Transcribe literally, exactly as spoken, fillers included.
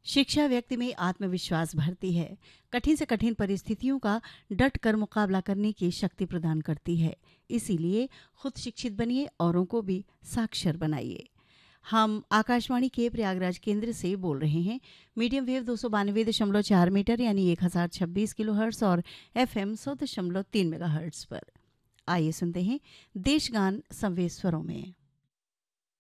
शिक्षा व्यक्ति में आत्मविश्वास भरती है, कठिन से कठिन परिस्थितियों का डट कर मुकाबला करने की शक्ति प्रदान करती है। इसीलिए खुद शिक्षित बनिए, औरों को भी साक्षर बनाइए। हम आकाशवाणी के प्रयागराज केंद्र से बोल रहे हैं। मीडियम वेव दो सौ बानवे दशमलव चार मीटर यानी एक हजार छब्बीस किलो हर्ट्स और एफ एम सौ दशमलव तीन मेगा हर्ट्स पर। आइए सुनते हैं देशगान संवेद स्वरों में।